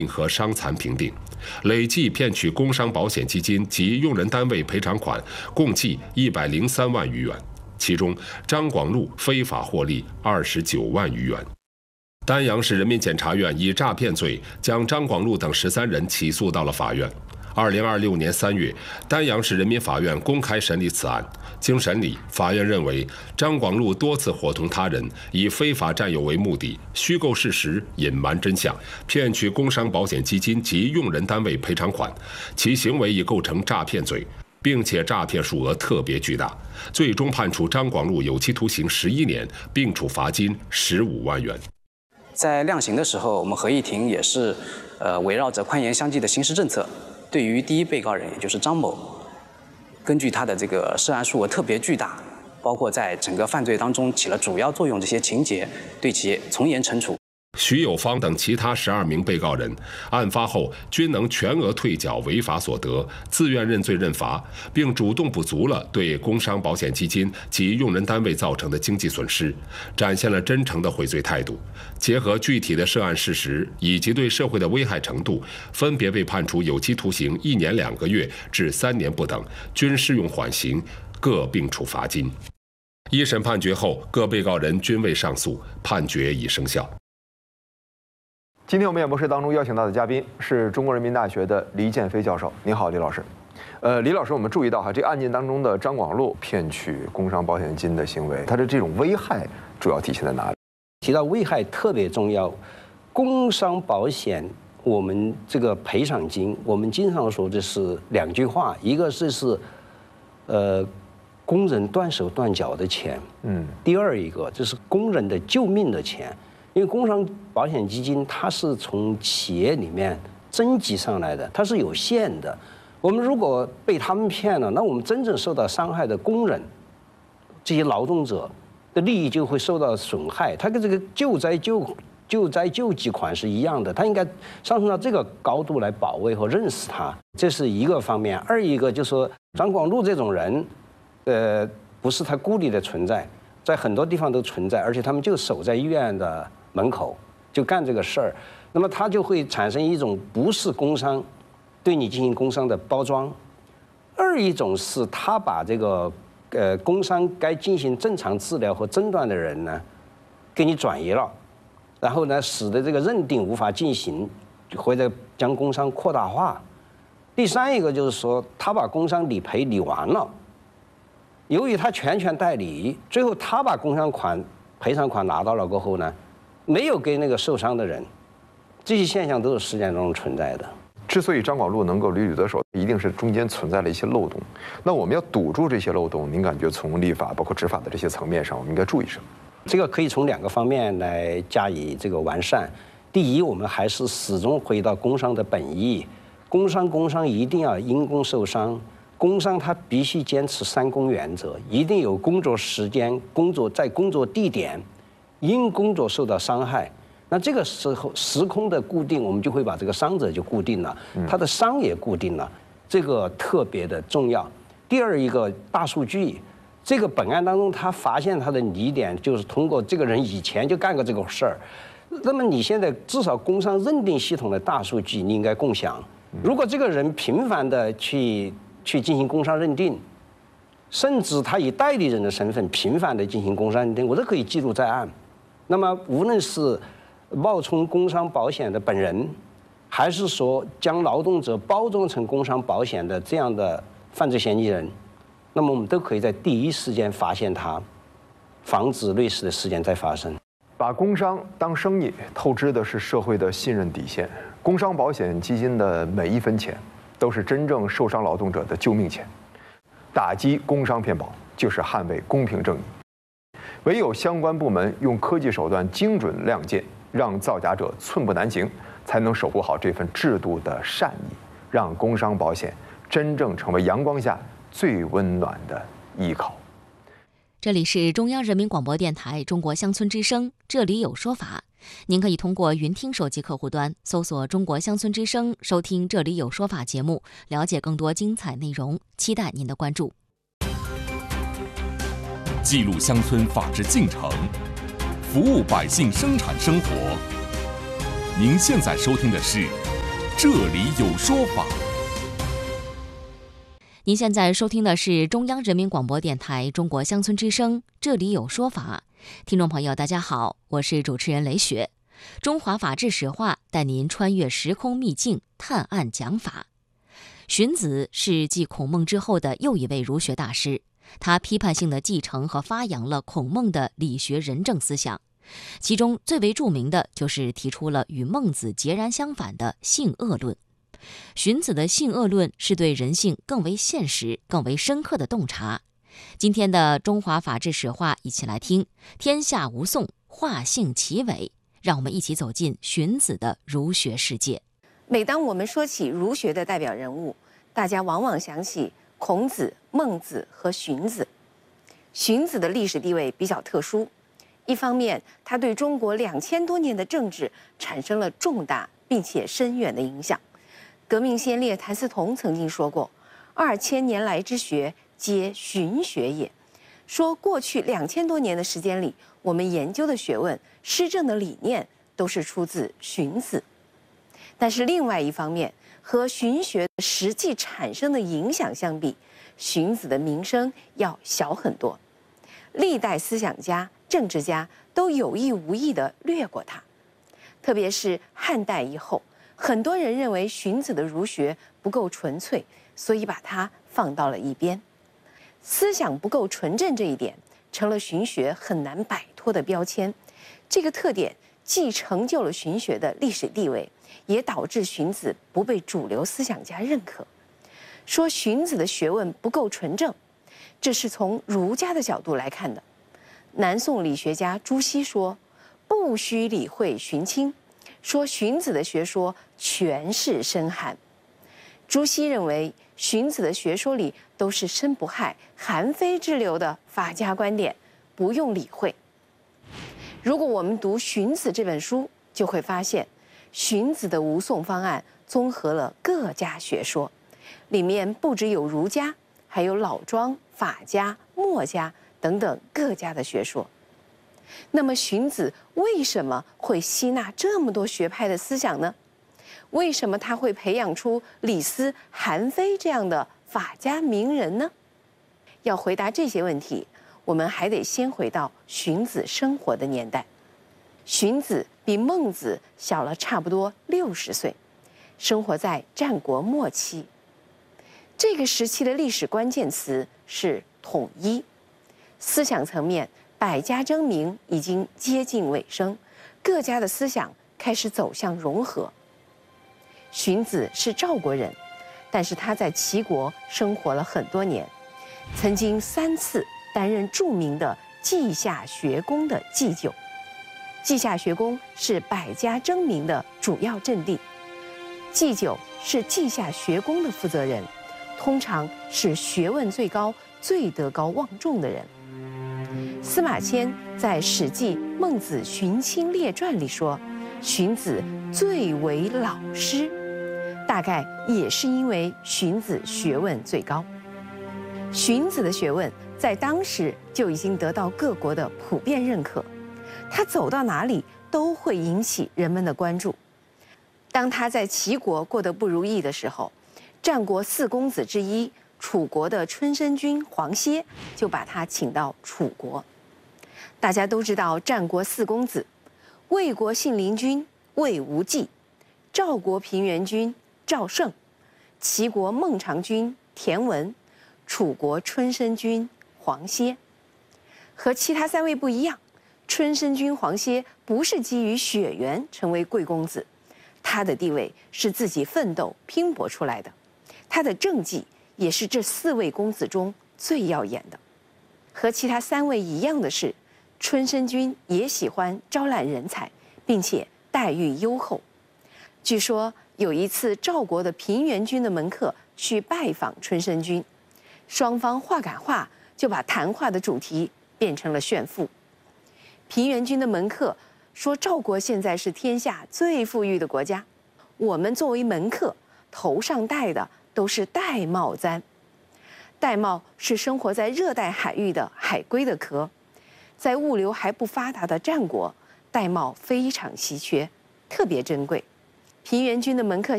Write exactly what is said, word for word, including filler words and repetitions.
和伤残评定，累计骗取工伤保险基金及用人单位赔偿款共计一百零三万余元，其中张广禄非法获利二十九万余元。丹阳市人民检察院以诈骗罪将张广禄等十三人起诉到了法院。二零二六年三月，丹阳市人民法院公开审理此案。经审理，法院认为张广禄多次伙同他人，以非法占有为目的，虚构事实、隐瞒真相，骗取工伤保险基金及用人单位赔偿款，其行为已构成诈骗罪，并且诈骗数额特别巨大，最终判处张广禄有期徒刑十一年，并处罚金十五万元。 在量刑的时候，我们合议庭也是，呃，围绕着宽严相济的刑事政策。对于第一被告人，也就是张某，根据他的这个涉案数额特别巨大，包括在整个犯罪当中起了主要作用这些情节，对其从严惩处。 徐有芳等其他十二名被告人，案发后均能全额退缴违法所得，自愿认罪认罚，并主动补足了对工伤保险基金及用人单位造成的经济损失，展现了真诚的悔罪态度。结合具体的涉案事实以及对社会的危害程度，分别被判处有期徒刑一年两个月至三年不等，均适用缓刑，各并处罚金。一审判决后，各被告人均未上诉，判决已生效。 今天我们演播室当中邀请到的嘉宾是中国人民大学的黎建飞教授。您好，李老师。呃，李老师，我们注意到哈，这案件当中的张广禄骗取工伤保险金的行为，他的这种危害主要体现在哪里？ 提到危害特别重要，工伤保险我们这个赔偿金，我们经常说的是两句话，一个是是，呃，工人断手断脚的钱，嗯，第二一个就是工人的救命的钱。因为工伤保险基金它是从企业里面征集上来的，它是有限的。我们如果被他们骗了，那我们真正受到伤害的工人、这些劳动者的利益就会受到损害。它跟这个救灾救救灾救济款是一样的，它应该上升到这个高度来保卫和认识它，这是一个方面。二一个就是说，张广禄这种人，呃，不是他孤立的存在，在很多地方都存在，而且他们就守在医院的门口就干这个事儿，那么它就会产生一种不是工伤对你进行工伤的包装。二一种是他把这个呃工伤该进行正常治疗和诊断的人呢，给你转移了，然后呢使得这个认定无法进行，或者将工伤扩大化。第三一个就是说，他把工伤理赔理完了，由于他全权代理，最后他把工伤款赔偿款拿到了过后呢，没有给那个受伤的人，这些现象都是实践中存在的。 之所以张广禄能够屡屡得手，一定是中间存在了一些漏洞。那我们要堵住这些漏洞，您感觉从立法包括执法的这些层面上，我们应该注意什么？ 这个可以从两个方面来加以这个完善。第一，我们还是始终回到工伤的本意，工伤工伤一定要因工受伤。工伤它必须坚持三工原则，一定有工作时间、工作在工作地点，因工作受到伤害。那这个时候时空的固定，我们就会把这个伤者就固定了，他的伤也固定了，这个特别的重要。第二一个大数据，这个本案当中他发现他的疑点，就是通过这个人以前就干过这个事儿。那么你现在至少工伤认定系统的大数据你应该共享。如果这个人频繁的去去进行工伤认定，甚至他以代理人的身份频繁的进行工伤认定，我都可以记录在案。那么无论是冒充工伤保险的本人，还是说将劳动者包装成工伤保险的这样的犯罪嫌疑人，那么我们都可以在第一时间发现他，防止类似的事件再发生。 把工伤当生意，透支的是社会的信任底线。工伤保险基金的每一分钱，都是真正受伤劳动者的救命钱。打击工伤骗保，就是捍卫公平正义。唯有相关部门用科技手段精准亮剑，让造假者寸步难行，才能守护好这份制度的善意，让工伤保险真正成为阳光下最温暖的依靠。 这里是中央人民广播电台中国乡村之声，这里有说法。您可以通过云听手机客户端搜索中国乡村之声，收听这里有说法节目，了解更多精彩内容，期待您的关注。 记录乡村法治进程，服务百姓生产生活。您现在收听的是这里有说法。 您现在收听的是中央人民广播电台中国乡村之声，这里有说法。听众朋友大家好，我是主持人雷雪。中华法治史话带您穿越时空秘境，探案讲法。荀子是继孔孟之后的又一位儒学大师，他批判性地继承和发扬了孔孟的理学仁政思想，其中最为著名的就是提出了与孟子截然相反的性恶论。荀子的性恶论是对人性更为现实、更为深刻的洞察。今天的中华法治史话，一起来听天下无讼，化性其伪。让我们一起走进荀子的儒学世界。 每当我们说起儒学的代表人物，大家往往想起孔子、孟子和荀子。荀子的历史地位比较特殊，一方面他对中国两千多年的政治产生了重大并且深远的影响。革命先烈谭嗣同曾经说过：“二千年来之学，皆荀学也。”说过去两千多年的时间里，我们研究的学问、施政的理念都是出自荀子。但是另外一方面，和荀学实际产生的影响相比，荀子的名声要小很多。历代思想家、政治家都有意无意地略过他，特别是汉代以后，很多人认为荀子的儒学不够纯粹，所以把它放到了一边。思想不够纯正这一点，成了荀学很难摆脱的标签。这个特点既成就了荀学的历史地位，也导致荀子不被主流思想家认可。说荀子的学问不够纯正，这是从儒家的角度来看的。南宋理学家朱熹说：“不须理会荀卿。”说荀子的学说全是深含。朱熹认为荀子的学说里都是申不害、韩非之流的法家观点，不用理会。如果我们读荀子这本书，就会发现荀子的无讼方案综合了各家学说，里面不只有儒家，还有老庄、法家、墨家等等各家的学说。那么荀子为什么会吸纳这么多学派的思想呢？为什么他会培养出李斯、韩非这样的法家名人呢？要回答这些问题，我们还得先回到荀子生活的年代。荀子比孟子小了差不多六十岁，生活在战国末期。这个时期的历史关键词是统一。思想层面，百家争鸣已经接近尾声，各家的思想开始走向融合。荀子是赵国人，但是他在齐国生活了很多年，曾经三次担任著名的稷下学宫的祭酒。稷下学宫是百家争鸣的主要阵地，祭酒是稷下学宫的负责人，通常是学问最高、最德高望重的人。司马迁在《史记·孟子荀卿列传》里说，荀子最为老师，大概也是因为荀子学问最高。荀子的学问在当时就已经得到各国的普遍认可，他走到哪里都会引起人们的关注。当他在齐国过得不如意的时候，战国四公子之一楚国的春申君黄歇就把他请到楚国。大家都知道战国四公子：魏国信陵君魏无忌，赵国平原君赵胜，齐国孟尝君田文，楚国春申君黄歇。和其他三位不一样，春申君黄歇不是基于血缘成为贵公子，他的地位是自己奋斗拼搏出来的，他的政绩也是这四位公子中最耀眼的。和其他三位一样的是，春申君也喜欢招揽人才，并且待遇优厚。据说有一次赵国的平原君的门客去拜访春申君，双方话赶话，就把谈话的主题变成了炫富。平原君的门客说，赵国现在是天下最富裕的国家，我们作为门客头上戴的都是玳瑁簪。玳瑁是生活在热带海域的海龟的壳，在物流还不发达的战国，玳瑁非常稀缺，特别珍贵。平原君的门客